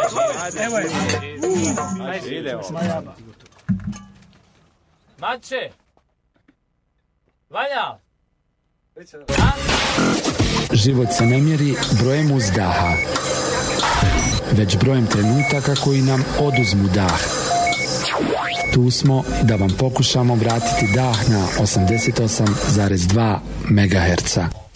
Evo je. Idemo. Mače! Vanja! Život se ne mjeri brojem uzdaha, već brojem trenutaka koji nam oduzmu dah. Tu smo da vam pokušamo vratiti dah na 88,2 MHz.